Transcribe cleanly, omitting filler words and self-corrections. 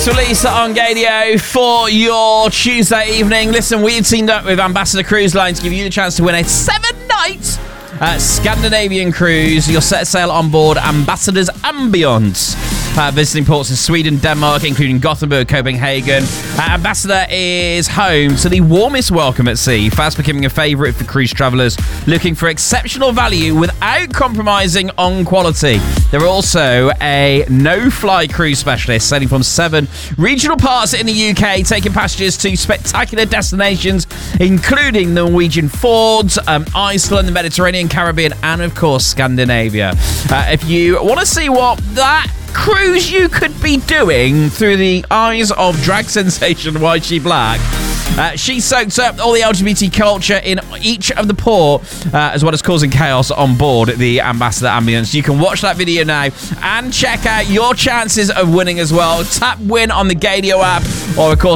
It's Lisa on Gadio for your Tuesday evening. Listen, we've teamed up with Ambassador Cruise Line to give you the chance to win a 7-night Scandinavian cruise. You're set sail on board Ambassador's Ambience. Visiting ports in Sweden, Denmark, including Gothenburg, Copenhagen. Ambassador is home to the warmest welcome at sea, fast becoming a favourite for cruise travellers looking for exceptional value without compromising on quality. They're also a no-fly cruise specialist, sailing from 7 regional parts in the UK, taking passengers to spectacular destinations, including the Norwegian Fjords, Iceland, the Mediterranean, Caribbean, and, of course, Scandinavia. If you want to see what that cruise you could be doing through the eyes of drag sensation YG Black, she soaks up all the LGBT culture in each of the port, as well as causing chaos on board the Ambassador Ambience. You can watch that video now and check out your chances of winning as well. Tap win on the Gadio app, or of course